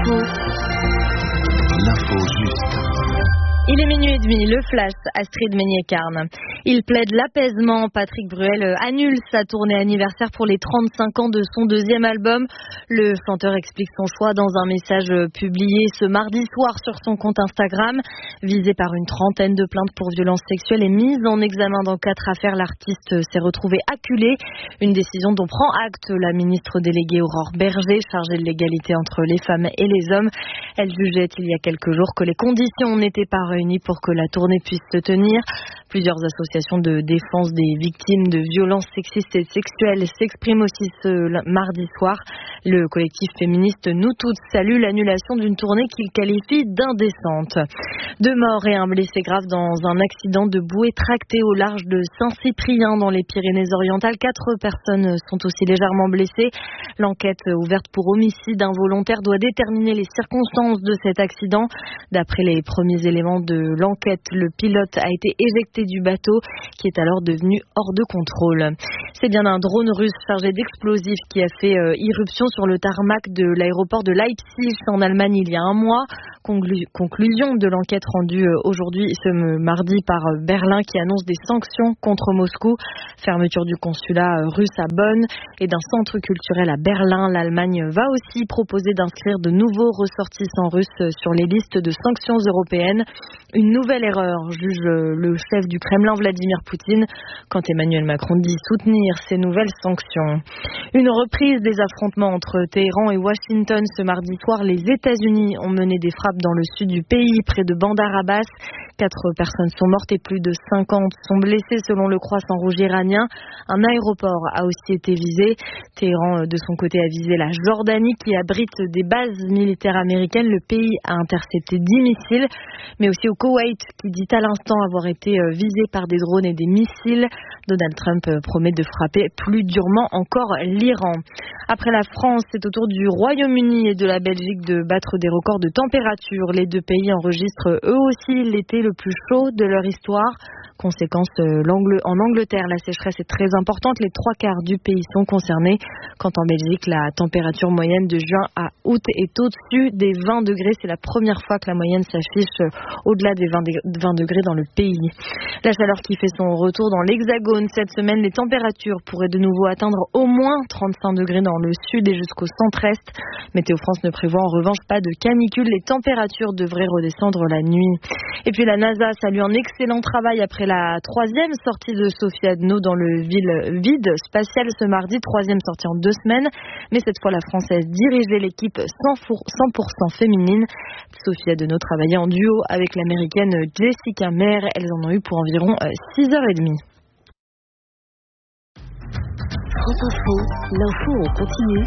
L'info juste. Il est 12h30, le flash, Astrid Meignet-Carne. Il plaide l'apaisement. Patrick Bruel annule sa tournée anniversaire pour les 35 ans de son deuxième album. Le chanteur explique son choix dans un message publié ce mardi soir sur son compte Instagram. Visé par une trentaine de plaintes pour violences sexuelles et mise en examen dans 4 affaires, l'artiste s'est retrouvé acculé. Une décision dont prend acte la ministre déléguée Aurore Bergé, chargée de l'égalité entre les femmes et les hommes. Elle jugeait il y a quelques jours que les conditions n'étaient pas réunies pour que la tournée puisse se tenir. Plusieurs associations de défense des victimes de violences sexistes et sexuelles s'expriment aussi ce mardi soir. Le collectif féministe Nous Toutes salue l'annulation d'une tournée qu'il qualifie d'indécente. 2 morts et un blessé grave dans un accident de bouée tractée au large de Saint-Cyprien dans les Pyrénées-Orientales. 4 personnes sont aussi légèrement blessées. L'enquête ouverte pour homicide involontaire doit déterminer les circonstances de cet accident. D'après les premiers éléments de l'enquête, le pilote a été éjecté du bateau qui est alors devenu hors de contrôle. C'est bien un drone russe chargé d'explosifs qui a fait irruption sur le tarmac de l'aéroport de Leipzig en Allemagne il y a un mois. Conclusion de l'enquête rendue aujourd'hui ce mardi par Berlin qui annonce des sanctions contre Moscou. Fermeture du consulat russe à Bonn et d'un centre culturel à Berlin. L'Allemagne va aussi proposer d'inscrire de nouveaux ressortissants russes sur les listes de sanctions européennes. Une nouvelle erreur, juge le chef du Kremlin Vladimir Poutine, quand Emmanuel Macron dit soutenir ces nouvelles sanctions. Une reprise des affrontements entre Téhéran et Washington ce mardi soir. Les États-Unis ont mené des frappes dans le sud du pays, près de Bandar Abbas. 4 personnes sont mortes et plus de 50 sont blessées selon le Croissant Rouge iranien. Un aéroport a aussi été visé. Téhéran, de son côté, a visé la Jordanie qui abrite des bases militaires américaines. Le pays a intercepté 10 missiles, mais aussi au Koweït qui dit à l'instant avoir été visé par des drones et des missiles. Donald Trump promet de frapper plus durement encore l'Iran. Après la France, c'est au tour du Royaume-Uni et de la Belgique de battre des records de température. Les 2 pays enregistrent eux aussi l'été le plus chaud de leur histoire. Conséquence, en Angleterre, la sécheresse est très importante. Les 3/4 du pays sont concernés. Quant en Belgique, la température moyenne de juin à août est au-dessus des 20 degrés. C'est la première fois que la moyenne s'affiche au-delà des 20 degrés dans le pays. La chaleur qui fait son retour dans l'Hexagone. Cette semaine, les températures pourraient de nouveau atteindre au moins 35 degrés dans le sud et jusqu'au centre-est. Météo France ne prévoit en revanche pas de canicule. Les températures devraient redescendre la nuit. Et puis la NASA salue un excellent travail après la 3e sortie de Sophie Adno dans le vide spatial ce mardi. 3e sortie en 2 semaines. Mais cette fois, la Française dirigeait l'équipe 100% féminine. Sophie Adno travaillait en duo avec l'américaine Jessica Meir. Elles en ont eu pour environ 6h30. France Info, l'info en continu.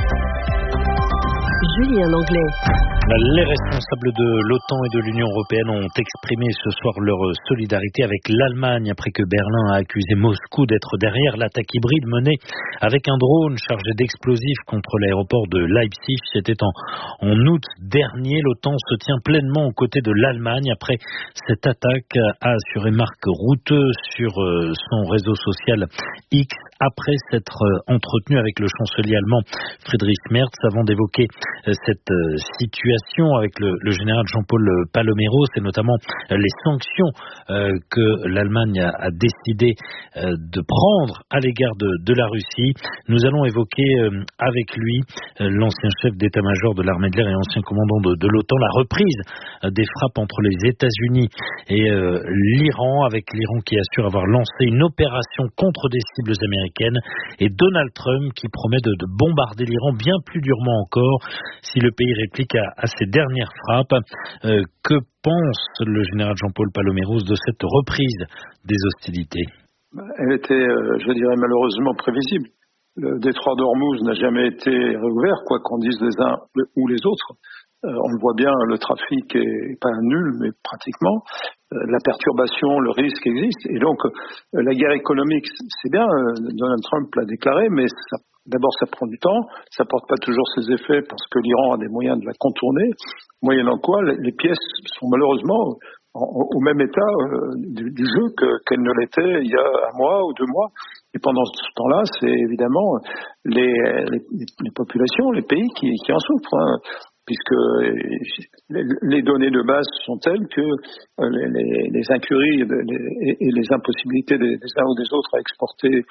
Julien Langlais. Les responsables de l'OTAN et de l'Union européenne ont exprimé ce soir leur solidarité avec l'Allemagne après que Berlin a accusé Moscou d'être derrière l'attaque hybride menée avec un drone chargé d'explosifs contre l'aéroport de Leipzig. C'était en août dernier. L'OTAN se tient pleinement aux côtés de l'Allemagne après cette attaque, a assuré Marc Rutte sur son réseau social X après s'être entretenu avec le chancelier allemand Friedrich Merz avant d'évoquer cette situation avec le général Jean-Paul Palomero. C'est notamment les sanctions que l'Allemagne a décidé de prendre à l'égard de la Russie. Nous allons évoquer avec lui, l'ancien chef d'état-major de l'armée de l'air et ancien commandant de l'OTAN, la reprise des frappes entre les États-Unis et l'Iran, avec l'Iran qui assure avoir lancé une opération contre des cibles américaines et Donald Trump qui promet de bombarder l'Iran bien plus durement encore si le pays réplique à ces dernières frappes. Que pense le général Jean-Paul Palomero de cette reprise des hostilités? Elle était, je dirais, malheureusement prévisible. Le détroit d'Ormuz n'a jamais été réouvert, quoi qu'en disent les uns ou les autres. On le voit bien, le trafic est pas nul, mais pratiquement. La perturbation, le risque existe. Et donc, la guerre économique, c'est bien, Donald Trump l'a déclaré, mais d'abord, ça prend du temps. Ça porte pas toujours ses effets parce que l'Iran a des moyens de la contourner. Moyennant quoi, les pièces sont malheureusement au même état du jeu qu'elles ne l'étaient il y a 1 mois ou 2 mois. Et pendant ce temps-là, c'est évidemment les populations, les pays qui en souffrent. puisque les données de base sont telles que les incuries et les impossibilités des uns ou des autres à exporter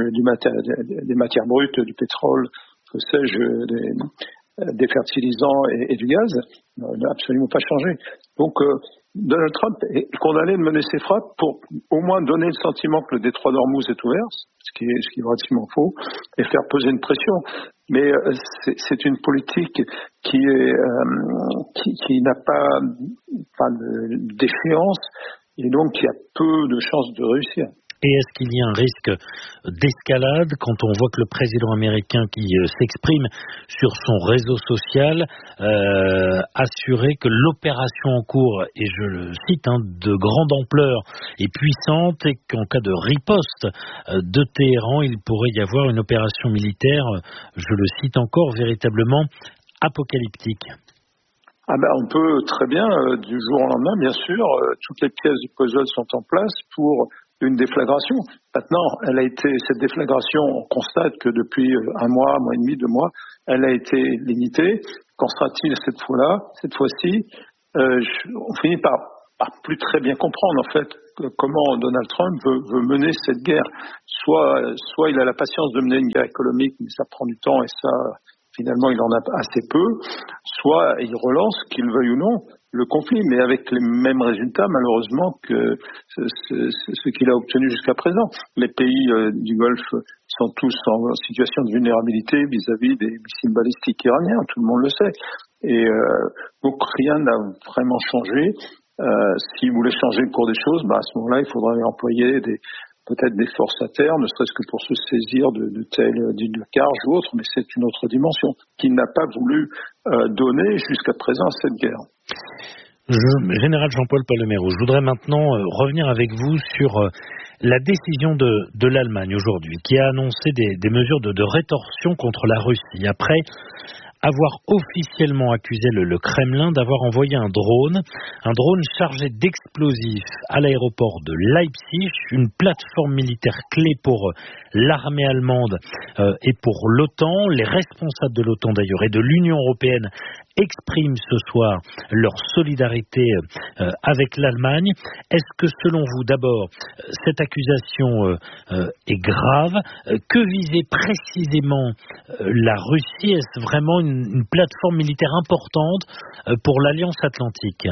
des matières brutes, du pétrole, que sais-je, des fertilisants et du gaz n'a absolument pas changé. Donc Donald Trump est condamné de mener ses frappes pour au moins donner le sentiment que le détroit d'Ormuz est ouvert, ce qui est relativement faux, et faire peser une pression. Mais c'est une politique qui n'a pas d'échéance et donc qui a peu de chances de réussir. Et est-ce qu'il y a un risque d'escalade quand on voit que le président américain qui s'exprime sur son réseau social assurait que l'opération en cours, et je le cite, de grande ampleur et puissante, et qu'en cas de riposte de Téhéran, il pourrait y avoir une opération militaire, je le cite encore, véritablement apocalyptique? On peut très bien, du jour au lendemain, bien sûr, toutes les pièces du puzzle sont en place pour une déflagration. Maintenant, cette déflagration, on constate que depuis un mois et demi, 2 mois, elle a été limitée. Qu'en sera-t-il cette fois-ci? On finit par plus très bien comprendre, en fait, comment Donald Trump veut mener cette guerre. Soit il a la patience de mener une guerre économique, mais ça prend du temps et ça, finalement, il en a assez peu. Soit il relance, qu'il veuille ou non, le conflit, mais avec les mêmes résultats, malheureusement, que ce qu'il a obtenu jusqu'à présent. Les pays du Golfe sont tous en situation de vulnérabilité vis-à-vis des missiles balistiques iraniens, tout le monde le sait. Et donc rien n'a vraiment changé. S'il voulait changer le cours des choses, à ce moment-là, il faudrait employer peut-être des forces à terre, ne serait-ce que pour se saisir de telles d'îles de Karj ou autres, mais c'est une autre dimension qu'il n'a pas voulu donner jusqu'à présent à cette guerre. Général Jean-Paul Palomero, je voudrais maintenant revenir avec vous sur la décision de l'Allemagne aujourd'hui, qui a annoncé des mesures de rétorsion contre la Russie, après avoir officiellement accusé le Kremlin d'avoir envoyé un drone chargé d'explosifs à l'aéroport de Leipzig, une plateforme militaire clé pour l'armée allemande et pour l'OTAN. Les responsables de l'OTAN d'ailleurs et de l'Union européenne expriment ce soir leur solidarité avec l'Allemagne. Est-ce que selon vous, d'abord, cette accusation est grave? Que visait précisément la Russie? Est-ce vraiment une plateforme militaire importante pour l'Alliance Atlantique?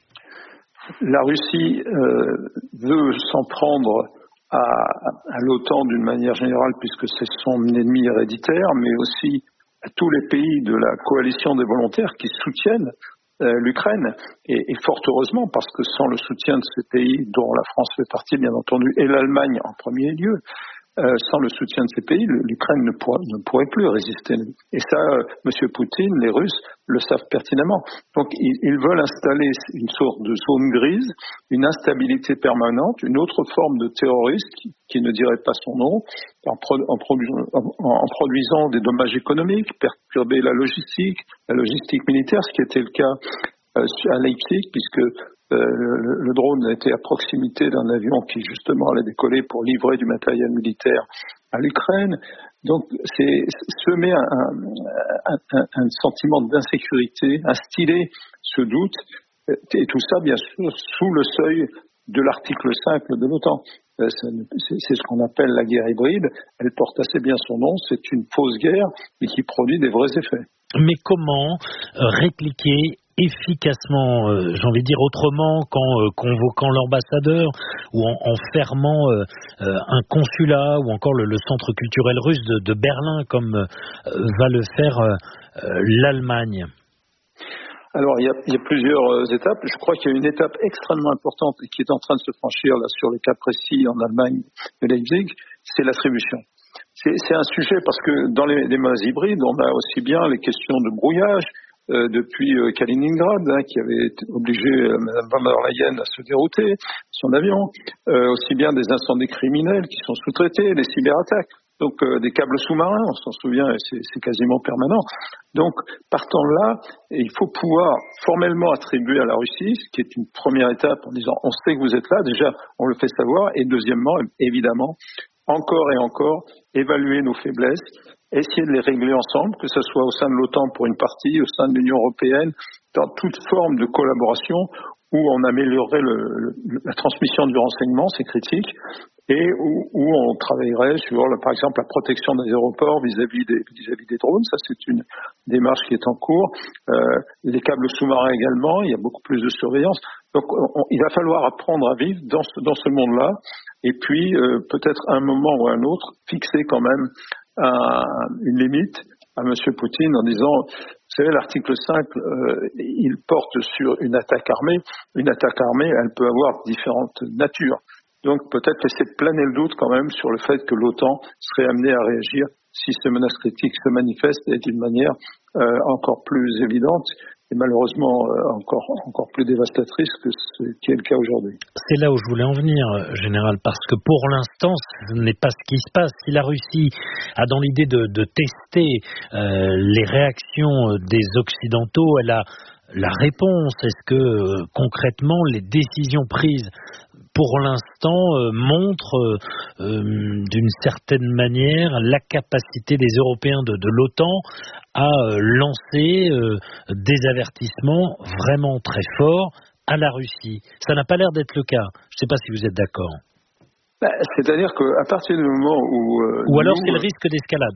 La Russie veut s'en prendre à l'OTAN d'une manière générale, puisque c'est son ennemi héréditaire, mais aussi à tous les pays de la coalition des volontaires qui soutiennent l'Ukraine, et fort heureusement, parce que sans le soutien de ces pays, dont la France fait partie bien entendu, et l'Allemagne en premier lieu, sans le soutien de ces pays, l'Ukraine ne pourrait plus résister. Et ça, M. Poutine, les Russes le savent pertinemment. Donc ils veulent installer une sorte de zone grise, une instabilité permanente, une autre forme de terrorisme qui ne dirait pas son nom, en produisant des dommages économiques, perturber la logistique militaire, ce qui était le cas à Leipzig, puisque le drone était à proximité d'un avion qui justement allait décoller pour livrer du matériel militaire à l'Ukraine. Donc semer un sentiment d'insécurité, instiller ce doute, et tout ça bien sûr sous le seuil de l'article 5 de l'OTAN. C'est ce qu'on appelle la guerre hybride. Elle porte assez bien son nom, c'est une fausse guerre, mais qui produit des vrais effets. Mais comment répliquer efficacement, j'ai envie de dire autrement, qu'en convoquant l'ambassadeur ou en fermant un consulat ou encore le centre culturel russe de Berlin, comme va le faire l'Allemagne? Alors, il y a plusieurs étapes. Je crois qu'il y a une étape extrêmement importante et qui est en train de se franchir là sur le cas précis en Allemagne de Leipzig, c'est l'attribution. C'est un sujet parce que dans les menaces hybrides, on a aussi bien les questions de brouillage, depuis Kaliningrad, qui avait obligé Mme von der Leyen à se dérouter son avion, aussi bien des incendies criminels qui sont sous-traités, des cyberattaques, donc des câbles sous-marins, on s'en souvient, et c'est quasiment permanent. Donc, partant de là, il faut pouvoir formellement attribuer à la Russie, ce qui est une première étape en disant on sait que vous êtes là, déjà on le fait savoir, et deuxièmement, évidemment, encore et encore évaluer nos faiblesses, essayer de les régler ensemble, que ce soit au sein de l'OTAN pour une partie, au sein de l'Union européenne, dans toute forme de collaboration où on améliorerait la transmission du renseignement, c'est critique, et où on travaillerait sur, par exemple, la protection des aéroports vis-à-vis des drones. Ça, c'est une démarche qui est en cours. Les câbles sous-marins également, il y a beaucoup plus de surveillance. Donc, il va falloir apprendre à vivre dans ce monde-là, et puis peut-être à un moment ou à un autre, fixer quand même une limite à M. Poutine en disant, vous savez, l'article 5, il porte sur une attaque armée. Une attaque armée, elle peut avoir différentes natures. Donc peut-être laisser planer le doute quand même sur le fait que l'OTAN serait amenée à réagir si ces menaces critiques se manifestent et d'une manière encore plus évidente et malheureusement encore plus dévastatrice que ce qui est le cas aujourd'hui. C'est là où je voulais en venir, Général, parce que pour l'instant, ce n'est pas ce qui se passe. Si la Russie a dans l'idée de tester les réactions des Occidentaux, elle a la réponse. Est-ce que concrètement, les décisions prises pour l'instant montrent d'une certaine manière la capacité des Européens de l'OTAN à lancer des avertissements vraiment très forts à la Russie? Ça n'a pas l'air d'être le cas. Je ne sais pas si vous êtes d'accord. C'est-à-dire qu'à partir du moment où... Ou alors c'est le risque d'escalade.